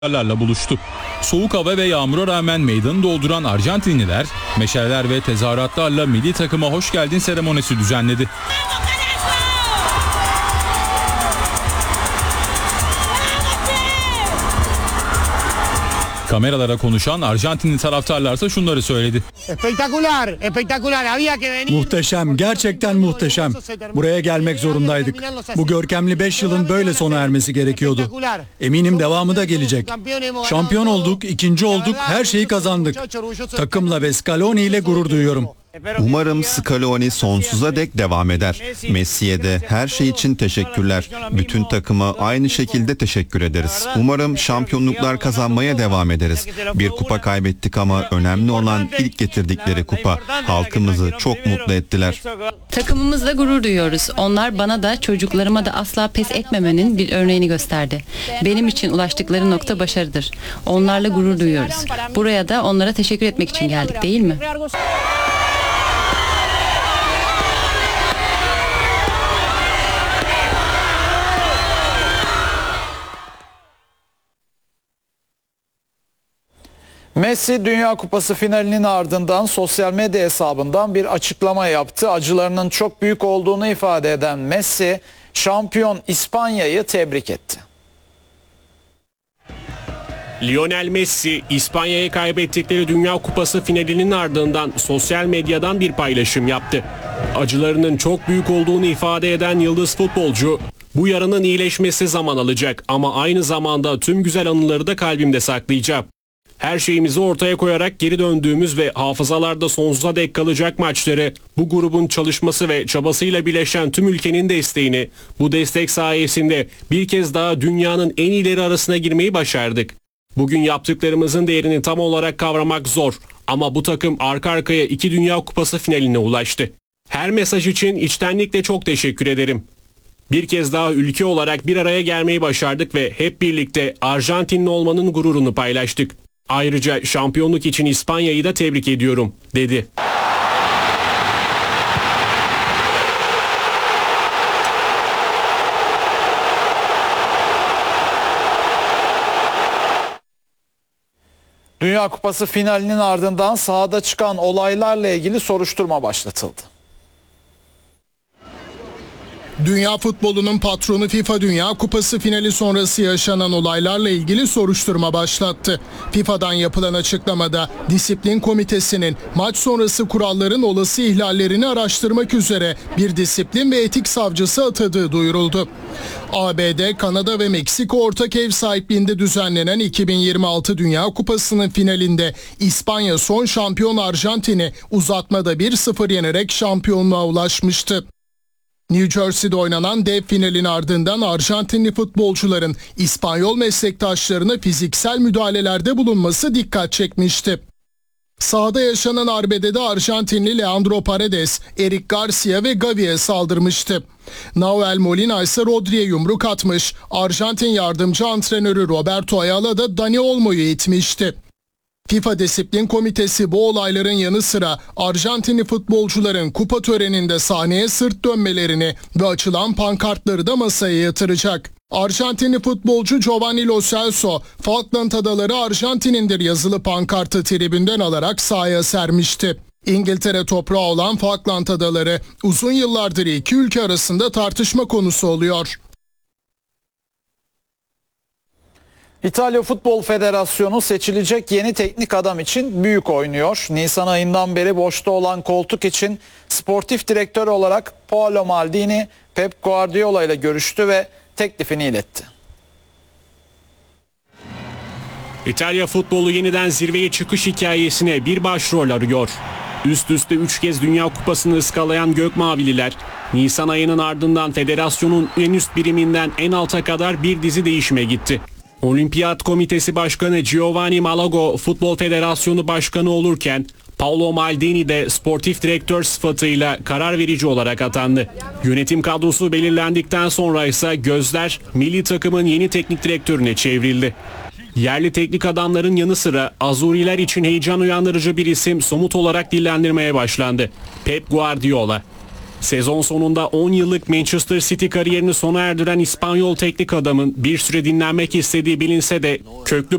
taraftarlarla buluştu. Soğuk hava ve yağmura rağmen meydanı dolduran Arjantinliler meşaleler ve tezahüratlarla milli takıma hoş geldin seremonisi düzenledi. Kameralara konuşan Arjantinli taraftarlarsa şunları söyledi. Espectacular, espectacular. Había que venir. Muhteşem, gerçekten muhteşem. Buraya gelmek zorundaydık. Bu görkemli 5 yılın böyle sona ermesi gerekiyordu. Eminim devamı da gelecek. Şampiyon olduk, ikinci olduk, her şeyi kazandık. Takımla ve Scaloni ile gurur duyuyorum. Umarım Scaloni sonsuza dek devam eder. Messi'ye de her şey için teşekkürler. Bütün takıma aynı şekilde teşekkür ederiz. Umarım şampiyonluklar kazanmaya devam ederiz. Bir kupa kaybettik ama önemli olan ilk getirdikleri kupa. Halkımızı çok mutlu ettiler. Takımımızla gurur duyuyoruz. Onlar bana da çocuklarıma da asla pes etmemenin bir örneğini gösterdi. Benim için ulaştıkları nokta başarıdır. Onlarla gurur duyuyoruz. Buraya da onlara teşekkür etmek için geldik, değil mi? Messi Dünya Kupası finalinin ardından sosyal medya hesabından bir açıklama yaptı. Acılarının çok büyük olduğunu ifade eden Messi, şampiyon İspanya'yı tebrik etti. Lionel Messi, İspanya'ya kaybettikleri Dünya Kupası finalinin ardından sosyal medyadan bir paylaşım yaptı. Acılarının çok büyük olduğunu ifade eden yıldız futbolcu, "Bu yaranın iyileşmesi zaman alacak ama aynı zamanda tüm güzel anıları da kalbimde saklayacağım. Her şeyimizi ortaya koyarak geri döndüğümüz ve hafızalarda sonsuza dek kalacak maçları, bu grubun çalışması ve çabasıyla birleşen tüm ülkenin desteğini, bu destek sayesinde bir kez daha dünyanın en iyileri arasına girmeyi başardık. Bugün yaptıklarımızın değerini tam olarak kavramak zor ama bu takım arka arkaya 2 Dünya Kupası finaline ulaştı. Her mesaj için içtenlikle çok teşekkür ederim. Bir kez daha ülke olarak bir araya gelmeyi başardık ve hep birlikte Arjantinli olmanın gururunu paylaştık. Ayrıca şampiyonluk için İspanya'yı da tebrik ediyorum," dedi. Dünya Kupası finalinin ardından sahada çıkan olaylarla ilgili soruşturma başlatıldı. Dünya futbolunun patronu FIFA Dünya Kupası finali sonrası yaşanan olaylarla ilgili soruşturma başlattı. FIFA'dan yapılan açıklamada disiplin komitesinin maç sonrası kuralların olası ihlallerini araştırmak üzere bir disiplin ve etik savcısı atadığı duyuruldu. ABD, Kanada ve Meksika ortak ev sahipliğinde düzenlenen 2026 Dünya Kupası'nın finalinde İspanya son şampiyon Arjantin'i uzatmada 1-0 yenerek şampiyonluğa ulaşmıştı. New Jersey'de oynanan dev finalin ardından Arjantinli futbolcuların İspanyol meslektaşlarına fiziksel müdahalelerde bulunması dikkat çekmişti. Sahada yaşanan arbedede Arjantinli Leandro Paredes, Eric Garcia ve Gavi'ye saldırmıştı. Nahuel Molina ise Rodri'ye yumruk atmış, Arjantin yardımcı antrenörü Roberto Ayala da Dani Olmo'yu itmişti. FIFA Disiplin Komitesi bu olayların yanı sıra Arjantinli futbolcuların kupa töreninde sahneye sırt dönmelerini ve açılan pankartları da masaya yatıracak. Arjantinli futbolcu Giovanni Lo Celso, Falkland Adaları Arjantin'indir yazılı pankartı tribünden alarak sahaya sermişti. İngiltere toprağı olan Falkland Adaları uzun yıllardır iki ülke arasında tartışma konusu oluyor. İtalya Futbol Federasyonu seçilecek yeni teknik adam için büyük oynuyor. Nisan ayından beri boşta olan koltuk için sportif direktör olarak Paolo Maldini, Pep Guardiola ile görüştü ve teklifini iletti. İtalya futbolu yeniden zirveye çıkış hikayesine bir başrol arıyor. Üst üste 3 kez Dünya Kupası'nı ıskalayan Gökmavililer, Nisan ayının ardından federasyonun en üst biriminden en alta kadar bir dizi değişime gitti. Olimpiyat Komitesi Başkanı Giovanni Malago Futbol Federasyonu Başkanı olurken Paolo Maldini de sportif direktör sıfatıyla karar verici olarak atandı. Yönetim kadrosu belirlendikten sonra ise gözler milli takımın yeni teknik direktörüne çevrildi. Yerli teknik adamların yanı sıra Azuriler için heyecan uyandırıcı bir isim somut olarak dillendirmeye başlandı: Pep Guardiola. Sezon sonunda 10 yıllık Manchester City kariyerini sona erdiren İspanyol teknik adamın bir süre dinlenmek istediği bilinse de köklü